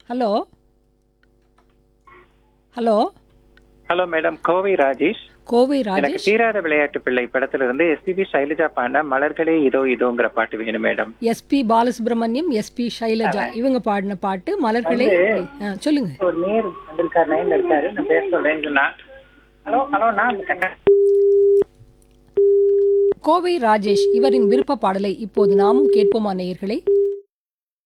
Hello hello hello madam, Kovai Rajesh. Kovai எனக்கு ராஜேஷ். தீராத விளையாட்டு பிள்ளை படத்துல இருந்து எஸ்பிபி சைலஜா பாடின மலர்களே இதோ இதோங்கிற பாட்டு வேணும் madam. SP Balasubramaniam, SP Shailaja இவங்க பாடின பாட்டு மலர்களே. சொல்லுங்க. ஒரு நேர் வந்திருக்காரு, லைன்ல இருக்காரு, நான் பேச சொல்றேன்னு சொன்னா. ஹலோ ஹலோ, நான் கோவை ராஜேஷ் இவரின் விருப்ப பாடலை இப்போது நாமும் கேட்போமா நேயர்களே?